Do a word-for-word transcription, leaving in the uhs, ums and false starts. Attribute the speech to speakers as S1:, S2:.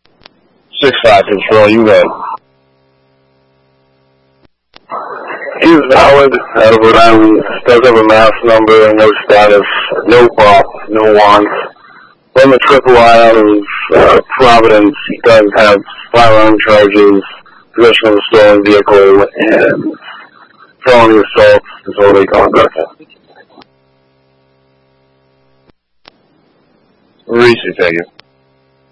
S1: six five Control, you got
S2: He's valid out of Rhode Island, does have a mass number, no status, no prop, no wants. From the triple I out of uh, Providence, he does have firearm charges, possession of a stolen vehicle, and felony assault, disorderly conduct.
S1: Reese, thank you.